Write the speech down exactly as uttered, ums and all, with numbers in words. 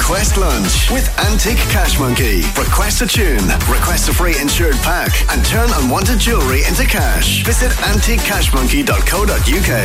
Request Lunch with Antique Cash Monkey. Request a tune, request a free insured pack, and turn unwanted jewellery into cash. Visit antique cash monkey dot co dot uk.